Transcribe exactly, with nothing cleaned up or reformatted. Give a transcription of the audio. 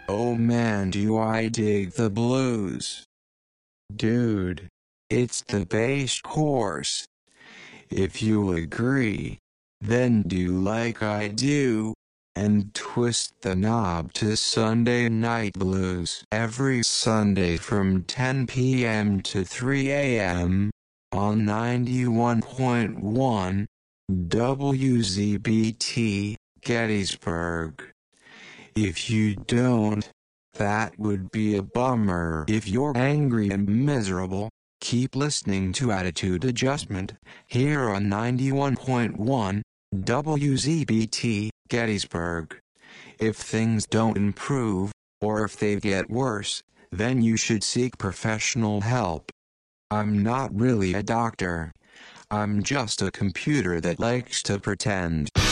Oh man, do I dig the blues. Dude, it's the bass course. If you agree, then do like I do, and twist the knob to Sunday Night Blues every Sunday from ten p m to three a m on ninety-one point one W Z B T, Gettysburg. If you don't, that would be a bummer. If you're angry and miserable, keep listening to Attitude Adjustment, here on ninety-one point one W Z B T, Gettysburg. If things don't improve, or if they get worse, then you should seek professional help. I'm not really a doctor. I'm just a computer that likes to pretend.